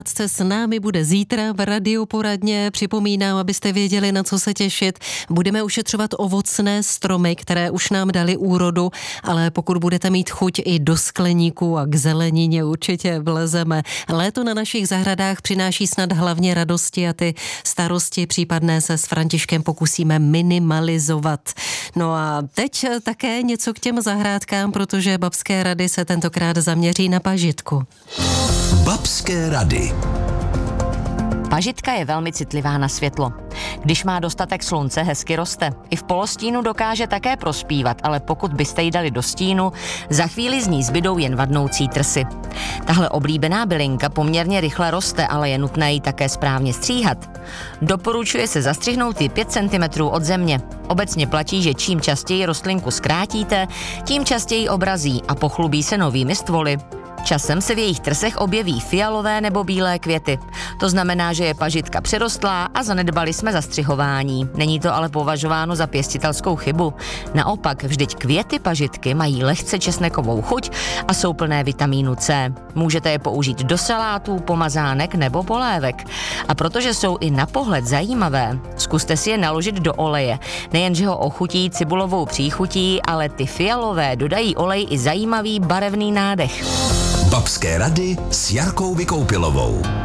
se s námi bude zítra v radioporadně. Připomínám, abyste věděli, na co se těšit. Budeme ušetřovat ovocné stromy, které už nám dali úrodu, ale pokud budete mít chuť i do skleníku a k zelenině, určitě vlezeme. Léto na našich zahradách přináší snad hlavně radosti a ty starosti případné se s Františkem pokusíme minimalizovat. No a teď také něco k těm zahrádkám, protože Babské rady se tentokrát zaměří na pažitku. Babské rady. Pažitka je velmi citlivá na světlo. Když má dostatek slunce, hezky roste. I v polostínu dokáže také prospívat, ale pokud byste ji dali do stínu, za chvíli z ní zbydou jen vadnoucí trsy. Tahle oblíbená bylinka poměrně rychle roste, ale je nutné ji také správně stříhat. Doporučuje se zastřihnout ji 5 cm od země. Obecně platí, že čím častěji rostlinku zkrátíte, tím častěji obrazí a pochlubí se novými stvoly. Časem se v jejich trsech objeví fialové nebo bílé květy. To znamená, že je pažitka přerostlá a zanedbali jsme zastřihování. Není to ale považováno za pěstitelskou chybu. Naopak, vždyť květy pažitky mají lehce česnekovou chuť a jsou plné vitamínu C. Můžete je použít do salátů, pomazánek nebo polévek. A protože jsou i na pohled zajímavé, zkuste si je naložit do oleje. Nejenže ho ochutí cibulovou příchutí, ale ty fialové dodají olej i zajímavý barevný nádech. Babské rady s Jarkou Vykoupilovou.